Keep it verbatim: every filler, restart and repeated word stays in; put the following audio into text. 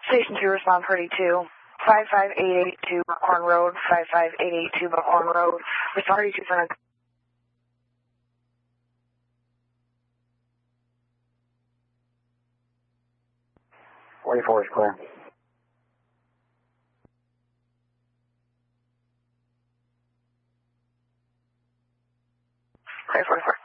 Station two, respond party two. five five eight eight two Buckhorn Road, five five eight eight two Buckhorn Road. Respond party two for forty-four is clear. Clear forty-four.